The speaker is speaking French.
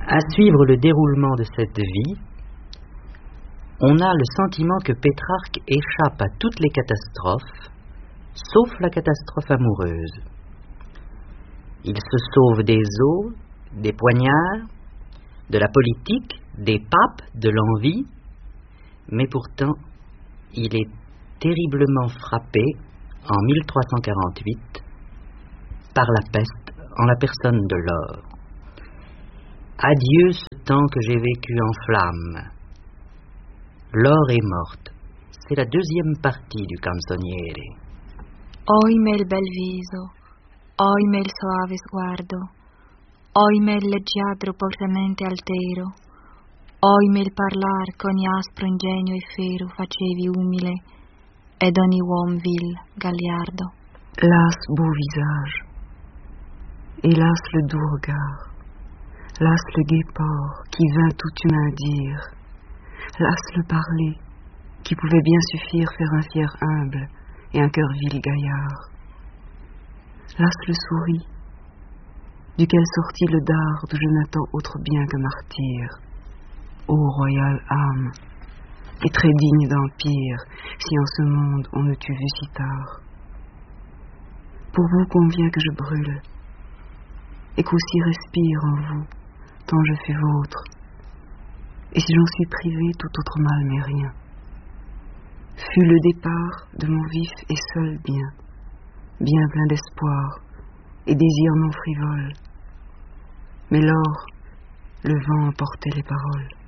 À suivre le déroulement de cette vie, on a le sentiment que Pétrarque échappe à toutes les catastrophes, sauf la catastrophe amoureuse. Il se sauve des eaux, des poignards, de la politique, des papes, de l'envie, mais pourtant, il est terriblement frappé en 1348 par la peste en la personne de Laure. Adieu ce temps que j'ai vécu en flammes. Laure est morte. C'est la deuxième partie du Canzoniere. Oimè il bel viso, oimè il soave sguardo, oimè il leggiadro portamente altero, oimè il parlar qu'ogni aspro ingegno e fero facevi umile, ed ogni uom vil gagliardo. Las beau visage, hélas le doux regard, las le gai port qui vint tout humain dire, las le parler qui pouvait bien suffire faire un fier humble et un cœur vil gaillard. Las le souris, duquel sortit le dard d'où je n'attends autre bien que martyr. Ô royale âme, et très digne d'empire, si en ce monde on ne t'eût vu si tard. Pour vous convient que je brûle, et qu'aussi respire en vous, tant je fus vôtre. Et si j'en suis privé, tout autre mal m'est rien. Fut le départ de mon vif et seul bien, bien plein d'espoir et désir non frivole. Mais lors, le vent emportait les paroles.